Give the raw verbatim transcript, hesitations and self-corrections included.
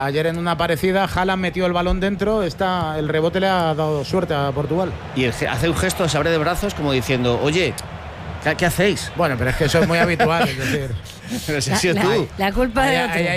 Ayer en una parecida, Haaland metió el balón dentro, está, el rebote le ha dado suerte a Portugal. Y el, hace un gesto, se abre de brazos como diciendo, oye, ¿qué, qué hacéis? Bueno, pero es que eso es muy habitual, es decir. Pero si La, has sido la- tú. la culpa de Ahí- otro. ahí hay